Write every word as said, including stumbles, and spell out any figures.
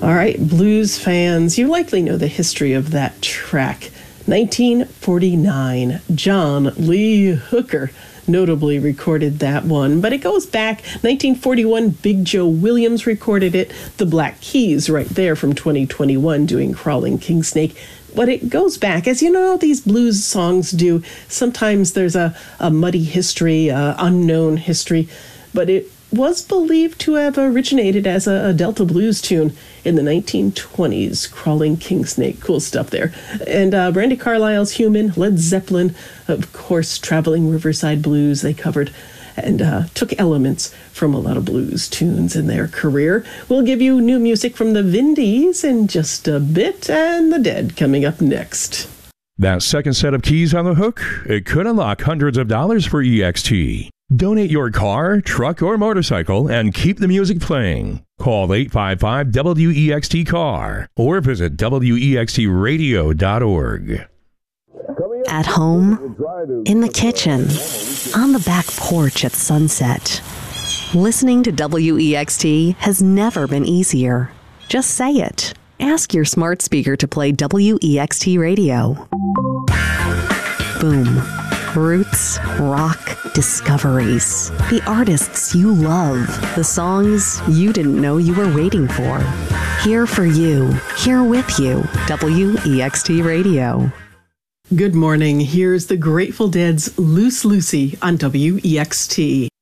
All right, blues fans, you likely know the history of that track. nineteen forty-nine, John Lee Hooker notably recorded that one, but it goes back. nineteen forty-one, Big Joe Williams recorded it. The Black Keys right there from twenty twenty-one doing Crawling King Snake. But it goes back, as you know, these blues songs do. Sometimes there's a, a muddy history, uh, unknown history, but it was believed to have originated as a, a Delta blues tune in the nineteen twenties, Crawling King Snake. Cool stuff there. And uh, Brandi Carlile's Human, Led Zeppelin, of course, Traveling Riverside Blues they covered, and uh, took elements from a lot of blues tunes in their career. We'll give you new music from the Vindies in just a bit, and the Dead coming up next. That second set of keys on the hook, it could unlock hundreds of dollars for E X T. Donate your car, truck, or motorcycle and keep the music playing. Call eight five five W E X T C A R or visit W E X T radio dot org. At home, in the kitchen, on the back porch at sunset. Listening to W E X T has never been easier. Just say it. Ask your smart speaker to play W E X T radio. Boom. Roots, rock, discoveries. The artists you love. The songs you didn't know you were waiting for. Here for you. Here with you. W E X T Radio. Good morning. Here's the Grateful Dead's Loose Lucy on W E X T.